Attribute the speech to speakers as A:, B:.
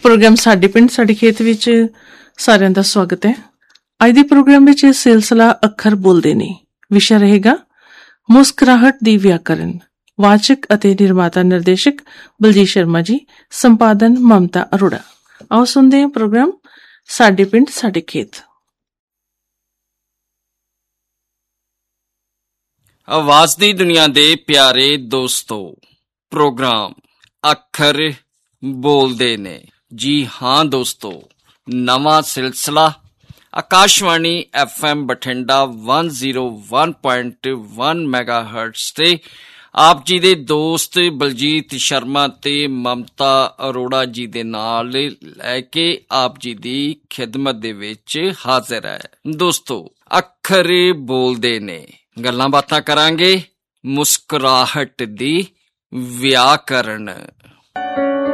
A: Programme ਸਾਡੇ ਪਿੰਡ ਸਾਡੇ ਖੇਤ ਵਿੱਚ ਸਾਰਿਆਂ ਦਾ ਸਵਾਗਤ ਹੈ। ਅੱਜ ਦੇ ਪ੍ਰੋਗਰਾਮ ਵਿੱਚ ਇਹ ਸਿਲਸਿਲਾ ਅੱਖਰ ਬੋਲਦੇ ਨੇ। ਵਿਸ਼ਾ ਰਹੇਗਾ ਮੁਸਕਰਾਹਟ ਦੀ ਵਿਆਕਰਨ। ਵਾਚਕ ਅਤੇ ਨਿਰਮਾਤਾ ਨਿਰਦੇਸ਼ਕ ਬਲਜੀਤ ਸ਼ਰਮਾ ਜੀ, ਸੰਪਾਦਨ ਮਮਤਾ ਅਰੋੜਾ। ਆਓ ਸੁਣਦੇ ਹਾਂ ਪ੍ਰੋਗਰਾਮ ਸਾਡੇ ਪਿੰਡ ਸਾਡੇ ਖੇਤ।
B: ਆਵਾਜ਼ ਦੀ ਦੁਨੀਆ ਦੇ ਪਿਆਰੇ ਦੋਸਤੋ, ਪ੍ਰੋਗਰਾਮ ਅੱਖਰ ਬੋਲਦੇ ਨੇ। ਜੀ ਹਾਂ ਦੋਸਤੋ, ਨਵਾਂ ਸਿਲਸਿਲਾ ਆਕਾਸ਼ਵਾਣੀ FM ਬਠਿੰਡਾ 101.1 ਮੈਗਾਹਰਟਜ਼ ਤੇ ਆਪ ਜੀ ਦੇ ਦੋਸਤ ਬਲਜੀਤ ਸ਼ਰਮਾ ਤੇ ਮਮਤਾ ਅਰੋੜਾ ਜੀ ਦੇ ਨਾਲ ਲੈ ਕੇ ਆਪ ਜੀ ਦੀ ਖਿਦਮਤ ਦੇ ਵਿੱਚ ਹਾਜ਼ਰ ਹੈ। ਦੋਸਤੋ, ਅੱਖਰ ਬੋਲਦੇ ਨੇ। ਗੱਲਾਂ ਬਾਤਾਂ ਕਰਾਂਗੇ ਮੁਸਕਰਾਹਟ ਦੀ ਵਿਆਕਰਨ।